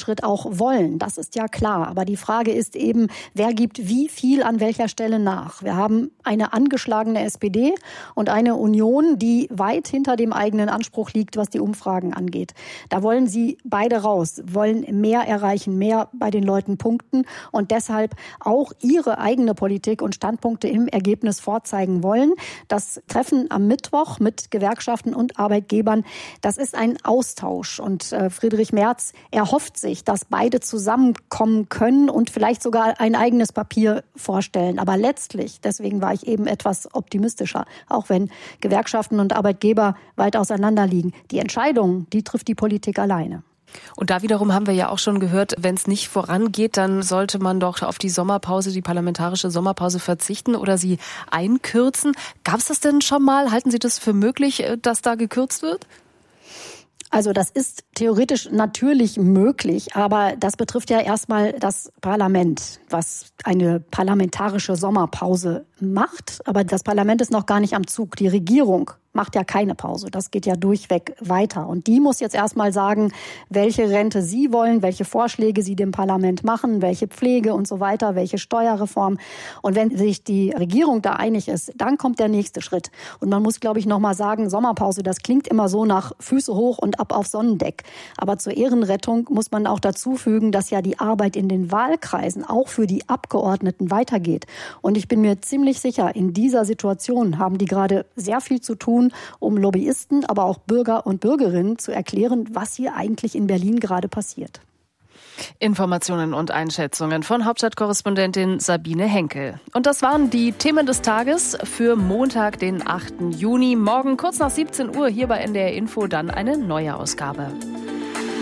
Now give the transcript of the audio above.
Fortschritt auch wollen. Das ist ja klar. Aber die Frage ist eben, wer gibt wie viel an welcher Stelle nach? Wir haben eine angeschlagene SPD und eine Union, die weit hinter dem eigenen Anspruch liegt, was die Umfragen angeht. Da wollen sie beide raus, wollen mehr erreichen, mehr bei den Leuten punkten und deshalb auch ihre eigene Politik und Standpunkte im Ergebnis vorzeigen wollen. Das Treffen am Mittwoch mit Gewerkschaften und Arbeitgebern, das ist ein Austausch. Und Friedrich Merz erhofft sich, dass beide zusammenkommen können und vielleicht sogar ein eigenes Papier vorstellen. Aber letztlich, deswegen war ich eben etwas optimistischer, auch wenn Gewerkschaften und Arbeitgeber weit auseinander liegen. Die Entscheidung, die trifft die Politik alleine. Und da wiederum haben wir ja auch schon gehört, wenn es nicht vorangeht, dann sollte man doch auf die Sommerpause, die parlamentarische Sommerpause verzichten oder sie einkürzen. Gab es das denn schon mal? Halten Sie das für möglich, dass da gekürzt wird? Also das ist theoretisch natürlich möglich, aber das betrifft ja erstmal das Parlament, was eine parlamentarische Sommerpause macht. Aber das Parlament ist noch gar nicht am Zug. Die Regierung macht ja keine Pause. Das geht ja durchweg weiter. Und die muss jetzt erstmal sagen, welche Rente sie wollen, welche Vorschläge sie dem Parlament machen, welche Pflege und so weiter, welche Steuerreform. Und wenn sich die Regierung da einig ist, dann kommt der nächste Schritt. Und man muss, glaube ich, nochmal sagen, Sommerpause, das klingt immer so nach Füße hoch und ab auf Sonnendeck. Aber zur Ehrenrettung muss man auch dazu fügen, dass ja die Arbeit in den Wahlkreisen auch für die Abgeordneten weitergeht. Und ich bin mir ziemlich sicher, in dieser Situation haben die gerade sehr viel zu tun, um Lobbyisten, aber auch Bürger und Bürgerinnen zu erklären, was hier eigentlich in Berlin gerade passiert. Informationen und Einschätzungen von Hauptstadtkorrespondentin Sabine Henkel. Und das waren die Themen des Tages für Montag, den 8. Juni. Morgen kurz nach 17 Uhr hier bei NDR Info dann eine neue Ausgabe.